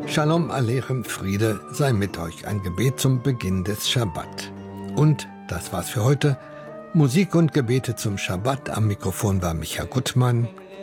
Shalom Aleichem, Friede sei mit euch. Ein Gebet zum Beginn des Schabbat. Und das war's für heute. Musik und Gebete zum Schabbat. Am Mikrofon war Micha Gutmann.